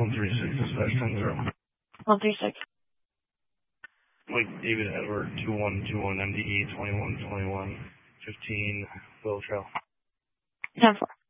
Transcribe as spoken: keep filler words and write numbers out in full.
one three six, dispatch ten zero. one three six. Mike David Edward, two one two one M D E, twenty-one twenty-one, fifteen, Willow Trail. ten four.